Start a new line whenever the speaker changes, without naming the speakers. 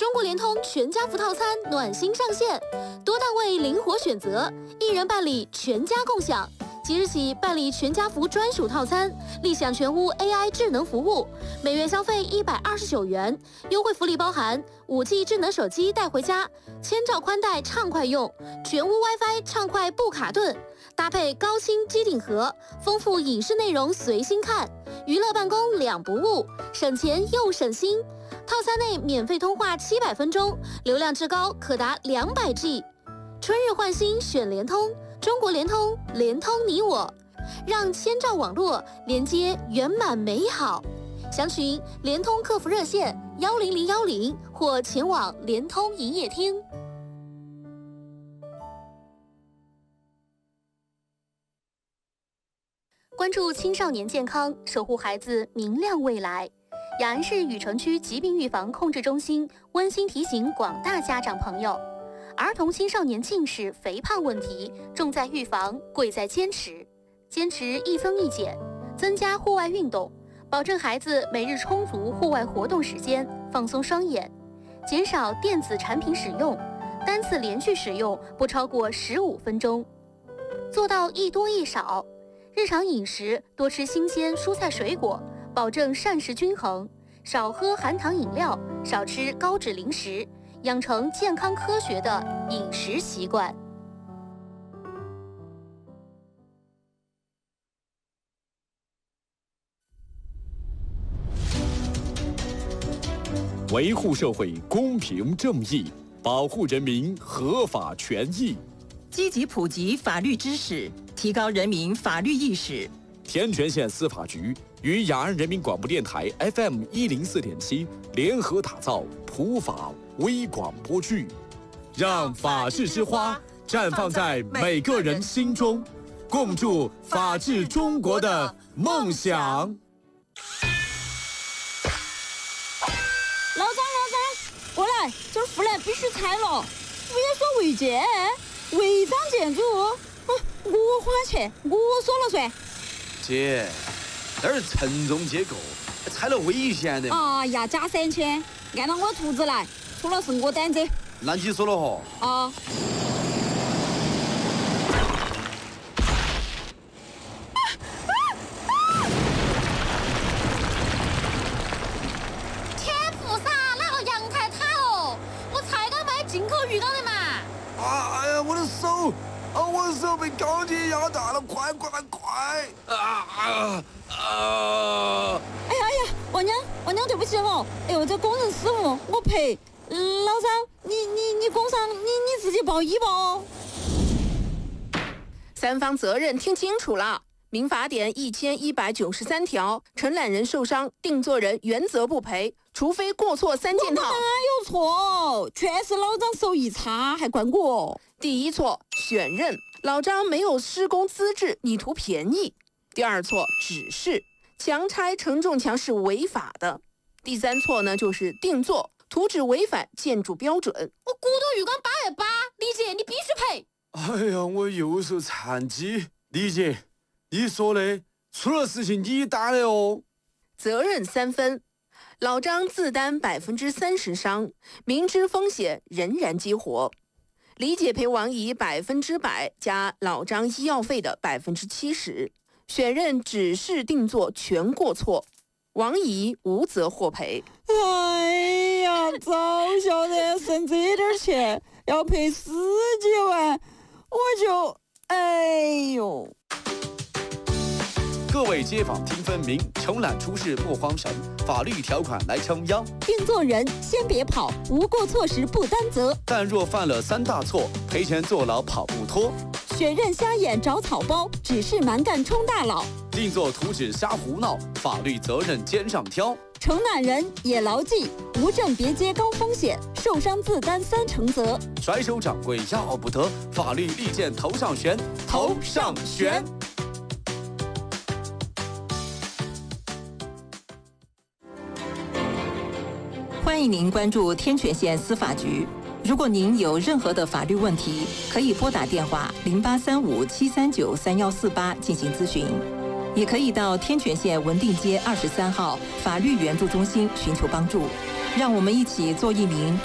中国联通全家福套餐暖心上线，多单位灵活选择，一人办理全家共享。即日起办理全家福专属套餐，立享全屋 AI 智能服务，每月消费129元，优惠福利包含5G 智能手机带回家，千兆宽带畅快用，全屋 WiFi 畅快不卡顿，搭配高清机顶盒，丰富影视内容随心看，娱乐办公两不误，省钱又省心。套餐内免费通话700分钟，流量至高可达200G。春日换新选联通，中国联通，联通你我，让千兆网络连接圆满美好。详询联通客服热线10010或前往联通营业厅。关注青少年健康，守护孩子明亮未来。雅安市禹城区疾病预防控制中心温馨提醒广大家长朋友，儿童青少年近视、肥胖问题重在预防，贵在坚持。坚持一增一减，增加户外运动，保证孩子每日充足户外活动时间，放松双眼，减少电子产品使用，单次连续使用不超过15分钟，做到一多一少。日常饮食多吃新鲜蔬菜水果，保证膳食均衡，少喝含糖饮料，少吃高脂零食，养成健康科学的饮食习惯。
维护社会公平正义，保护人民合法权益，
积极普及法律知识，提高人民法律意识。
天全县司法局与雅安人民广播电台 FM104.7联合打造普法微广播剧，让法治之花绽放在每个人心中，共筑法治中国的梦想。
老张，过来，这儿湖南必须拆了，不要说违建，违章建筑，我花钱，我说了算。
姐，那是承重结构，拆了危险的。
哎呀，加3000，按照我图纸来，出了是我担责。
那你说了吼？
啊。
我的手被钢铁压大了，快！
哎呀，王娘，对不起哈，哎呦，这工人失误，我赔。老张，你工伤，你自己报医吧哦。
三方责任听清楚了。民法典1193条，承揽人受伤，定作人原则不赔，除非过错3件套。
哪有错？全是老张手艺差，还怪我。
第一错，选任，老张没有施工资质，你图便宜。第二错，指示，强拆承重墙是违法的。第三错呢，就是定做，图纸违反建筑标准。
我骨头浴缸828，李姐你必须赔。
哎呀，我右手残疾，李姐。你说的，出了事情你担的哦。
责任3分，老张自担30%伤，明知风险仍然激活。李姐赔王姨100%加老张医药费的70%，选任指示定做全过错，王姨无责获赔。
哎呀，早晓得省这点钱要赔10几万，我就哎呦。
各位街坊听分明，承揽出事莫慌神，法律条款来撑腰。
定做人先别跑，无过错时不担责。
但若犯了3大错，赔钱坐牢跑不脱。
选任瞎眼找草包，指示蛮干充大佬。
定做图纸瞎胡闹，法律责任肩上挑。
承揽人也牢记，无证别接高风险，受伤自担3成责。
甩手掌柜要不得，法律利剑头上悬，头上悬。
欢迎您关注天全县司法局。如果您有任何的法律问题，可以拨打电话0835-739-3148进行咨询，也可以到天全县文定街23号法律援助中心寻求帮助。让我们一起做一名